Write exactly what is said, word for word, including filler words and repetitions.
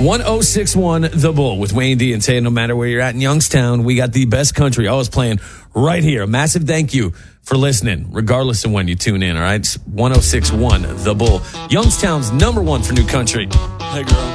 one oh six one The Bull with Wayne D and Tay. No matter where you're at in Youngstown, we got the best country always playing right here. A massive thank you for listening, regardless of when you tune in, all right? It's one oh six one The Bull, Youngstown's number one for new country. Hey, girl.